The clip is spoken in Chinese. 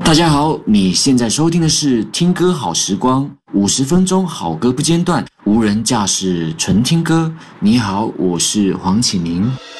大家好，你现在收听的是听歌好时光，50分钟好歌不间断，无人驾驶纯听歌。你好，我是黄启明。